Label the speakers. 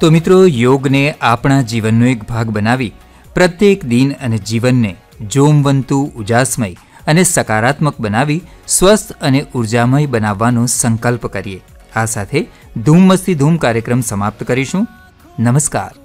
Speaker 1: તો મિત્રો, યોગને આપણા જીવનનો એક ભાગ બનાવી પ્રત્યેક દિન અને જીવનને જોમવંતુ, ઉજાસમય અને સકારાત્મક બનાવી સ્વસ્થ અને ઉર્જામય બનાવવાનો સંકલ્પ કરીએ. આ સાથે ધૂમ મસ્તી ધૂમ કાર્યક્રમ સમાપ્ત કરીશું. નમસ્કાર.